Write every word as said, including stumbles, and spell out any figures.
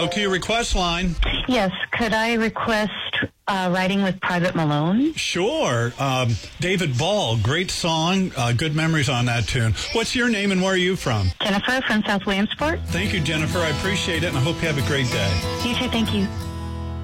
Milky Request Line. Yes, could I request uh, Riding with Private Malone? Sure. Um, David Ball, great song. Uh, good memories on that tune. What's your name and where are you from? Jennifer from South Williamsport. Thank you, Jennifer. I appreciate it, and I hope you have a great day. You too, thank you.